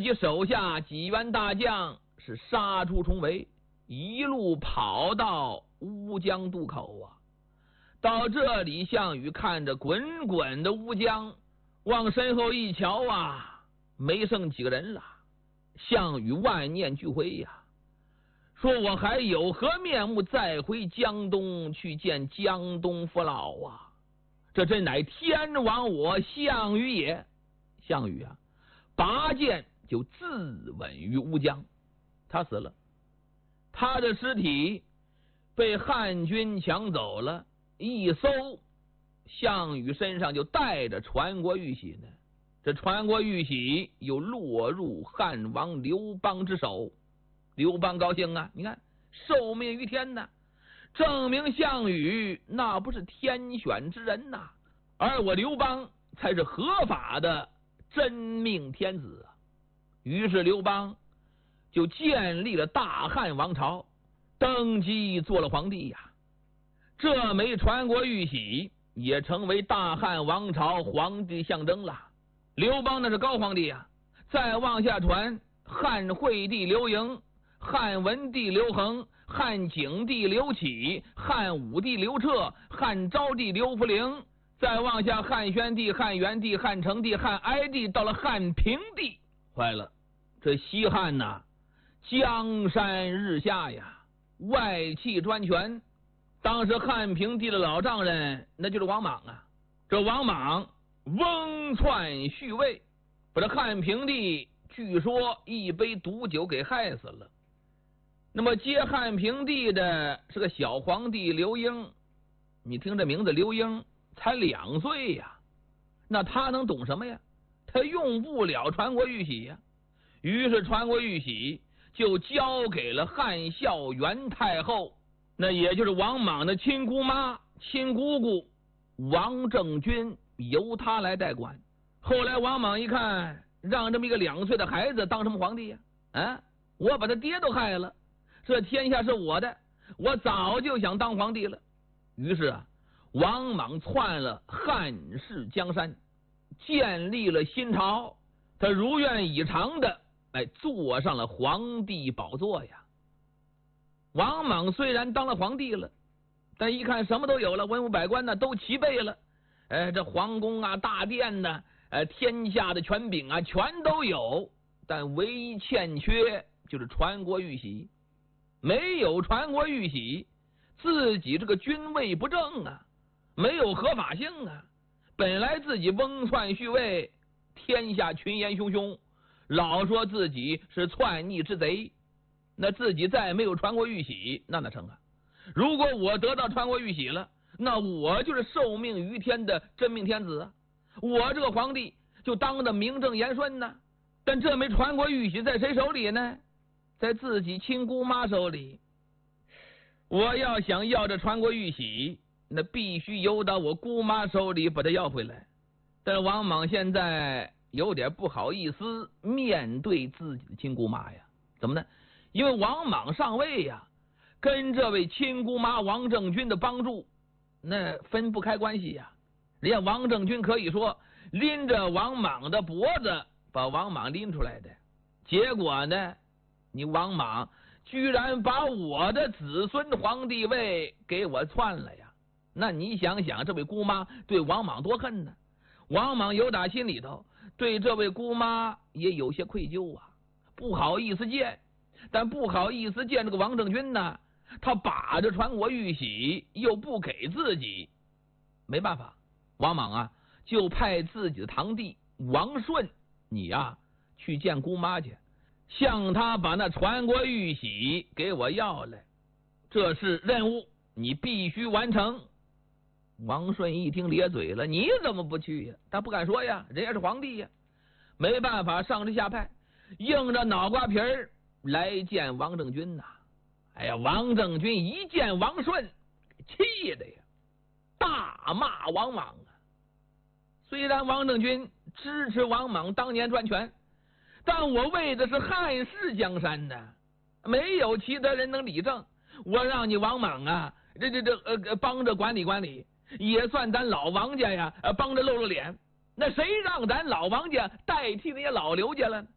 起手下几员大将，是杀出重围，一路跑到乌江渡口啊。到这里，项羽看着滚滚的乌江，往身后一瞧啊，没剩几个人了。项羽万念俱灰呀，说我还有何面目再回江东去见江东父老啊？这真乃天亡我项羽也。项羽啊，拔剑就自刎于乌江，他死了。他的尸体被汉军抢走了，一搜，项羽身上就带着传国玉玺呢。这传国玉玺又落入汉王刘邦之手。刘邦高兴啊，你看受命于天呐，证明项羽那不是天选之人呐，而我刘邦才是合法的真命天子啊。于是刘邦就建立了大汉王朝，登基做了皇帝呀。这枚传国玉玺也成为大汉王朝皇帝象征了。刘邦那是高皇帝呀，再往下传，汉惠帝刘盈、汉文帝刘恒、汉景帝刘启、汉武帝刘彻、汉昭帝刘弗陵，再往下汉宣帝、汉元帝、汉成帝、汉哀帝，到了汉平帝。坏了，这西汉呐，江山日下呀，外戚专权。当时汉平帝的老丈人那就是王莽啊。这王莽翁篡续位，把这汉平帝据说一杯毒酒给害死了。那么接汉平帝的是个小皇帝刘英，你听这名字刘英才2岁呀，那他能懂什么呀？他用不了传国玉玺呀。于是传国玉玺就交给了汉孝元太后，那也就是王莽的亲姑妈、亲姑姑王政君，由他来代管。后来王莽一看，让这么一个2岁的孩子当什么皇帝呀？啊，我把他爹都害了，这天下是我的，我早就想当皇帝了。于是啊，王莽篡了汉室江山，建立了新朝，他如愿以偿的坐上了皇帝宝座呀。王莽虽然当了皇帝了，但一看什么都有了，文武百官呢都齐备了，这皇宫啊、大殿呢，天下的权柄啊全都有，但唯一欠缺就是传国玉玺。没有传国玉玺，自己这个君位不正啊，没有合法性啊。本来自己翁篡续位，天下群言汹汹，老说自己是篡逆之贼，那自己再没有传国玉玺，那成啊？如果我得到传国玉玺了，那我就是受命于天的真命天子啊，我这个皇帝就当得名正言顺呢。但这枚传国玉玺在谁手里呢？在自己亲姑妈手里。我要想要这传国玉玺，那必须由到我姑妈手里把它要回来。但王莽现在有点不好意思面对自己的亲姑妈呀。怎么呢？因为王莽上位呀，跟这位亲姑妈王政君的帮助那分不开关系呀。人家王政君可以说拎着王莽的脖子把王莽拎出来的，结果呢，你王莽居然把我的子孙皇帝位给我篡了呀。那你想想，这位姑妈对王莽多恨呢？王莽有打心里头对这位姑妈也有些愧疚啊，不好意思见。但不好意思见这个王政君呢，他把着传国玉玺又不给自己，没办法，王莽啊就派自己的堂弟王顺，你呀去见姑妈去，向他把那传国玉玺给我要来，这是任务，你必须完成。王顺一听咧嘴了，你怎么不去呀？他不敢说呀，人家是皇帝呀。没办法，上至下派硬着脑瓜皮儿来见王政君呐。哎呀，王政君一见王顺，气的呀，大骂王莽啊。虽然王政君支持王莽当年专权，但我为的是汉室江山呢，没有其他人能理政。我让你王莽啊，帮着管理管理，也算咱老王家呀，帮着露露脸。那谁让咱老王家代替那些老刘家了？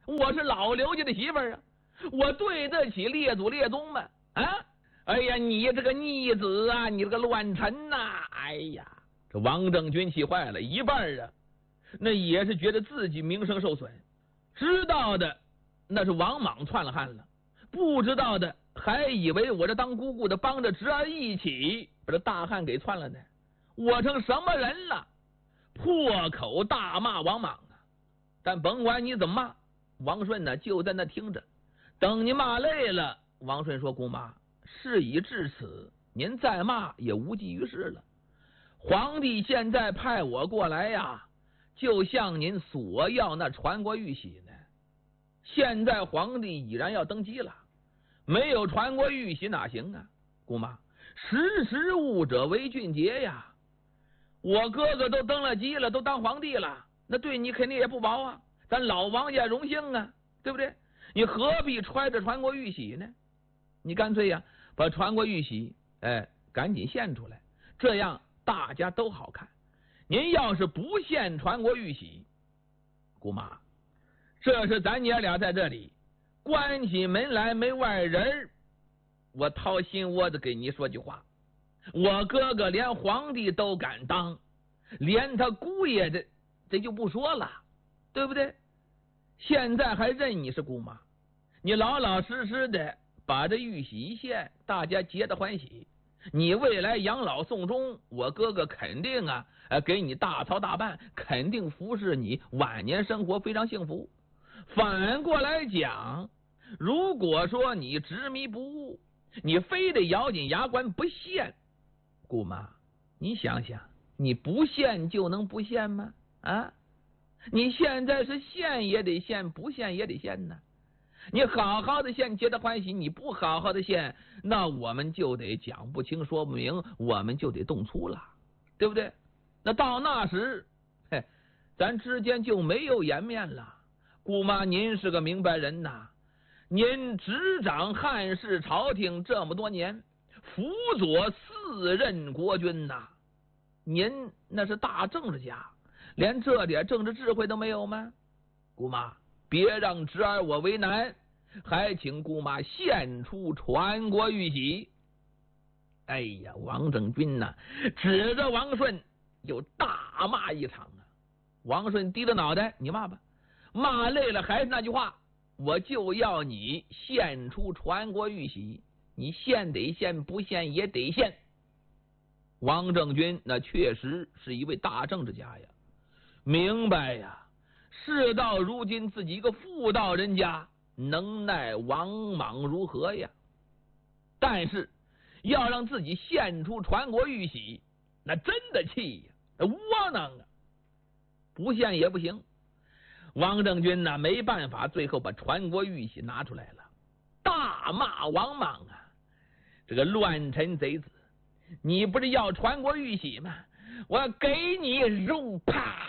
我是老刘家的媳妇儿啊，我对得起列祖列宗吗？啊！哎呀，你这个逆子啊，你这个乱臣呐！哎呀，这王政君气坏了，一半啊，那也是觉得自己名声受损，知道的那是王莽篡了汉了，不知道的还以为我这当姑姑的帮着侄儿一起把这大汉给篡了呢。我成什么人了？破口大骂王莽啊！但甭管你怎么骂，王顺呢就在那听着。等你骂累了，王顺说：“姑妈，事已至此，您再骂也无济于事了。皇帝现在派我过来呀，就向您索要那传国玉玺呢。现在皇帝已然要登基了，没有传国玉玺哪行啊？姑妈，识时务者为俊杰呀！我哥哥都登了基了，都当皇帝了，那对你肯定也不薄啊，咱老王家荣幸啊，对不对？你何必揣着传国玉玺呢？你干脆呀，把传国玉玺赶紧献出来，这样大家都好看。您要是不献传国玉玺，姑妈，这是咱爷俩在这里关起门来没外人，我掏心窝子给你说句话，我哥哥连皇帝都敢当，连他姑爷的这就不说了，对不对？现在还认你是姑妈，你老老实实的把这玉玺一献，大家皆大欢喜。你未来养老送终，我哥哥肯定给你大操大办，肯定服侍你，晚年生活非常幸福。反过来讲，如果说你执迷不悟，你非得咬紧牙关不献，姑妈，你想想，你不献就能不献吗？啊，你现在是献也得献，不献也得献呢。你好好的献，皆大欢喜；你不好好的献，那我们就得讲不清说不明，我们就得动粗了，对不对？那到那时，咱之间就没有颜面了。姑妈，您是个明白人呐，您执掌汉室朝廷这么多年，辅佐4任国君呐，您那是大政治家，连这点政治智慧都没有吗？姑妈，别让侄儿我为难，还请姑妈献出传国玉玺。哎呀，王政君呐，指着王顺就大骂一场啊！王顺低着脑袋，你骂吧，骂累了还是那句话，我就要你献出传国玉玺，你献得献，不献也得献。王政君那确实是一位大政治家呀，明白呀，事到如今自己一个妇道人家，能奈王莽如何呀？但是要让自己献出传国玉玺，那真的气呀，窝囊啊！不献也不行。王政君呢，没办法，最后把传国玉玺拿出来了，大骂王莽啊，这个乱臣贼子，你不是要传国玉玺吗？我给你肉！啪！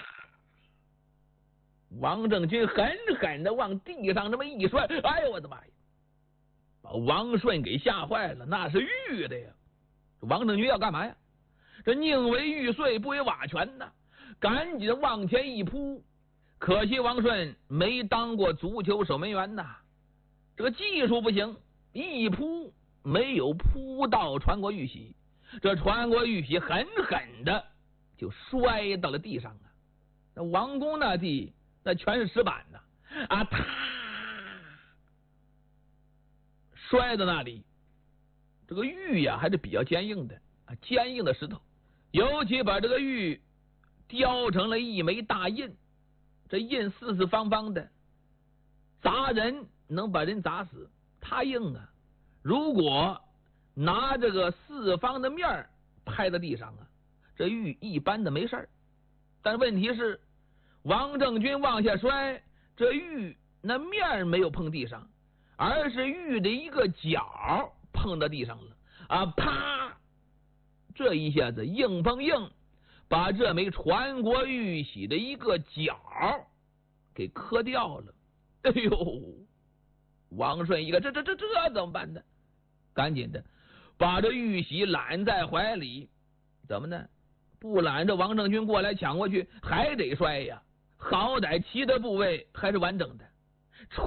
王政君狠狠的往地上这么一摔，哎呦我的妈呀，把王顺给吓坏了，那是玉的呀。王政君要干嘛呀？这宁为玉碎不为瓦全呐，赶紧往前一扑。可惜王顺没当过足球守门员呐，这个技术不行，一扑没有扑到传国玉玺，这传国玉玺狠狠的就摔到了地上啊！那王宫那地那全是石板呐，啪，摔到那里。这个玉呀还是比较坚硬的坚硬的石头，尤其把这个玉雕成了一枚大印，这印四四方方的，砸人能把人砸死，它硬啊！如果拿这个四方的面拍在地上这玉一般的没事儿。但问题是，王政君往下摔，这玉那面没有碰地上，而是玉的一个角碰到地上了啪！这一下子硬碰硬，把这枚传国玉玺的一个角给磕掉了。哎呦，王顺一个这怎么办呢？赶紧的把这玉玺揽在怀里，怎么呢？不揽着王政君过来抢过去，还得摔呀！好歹其他部位还是完整的， 出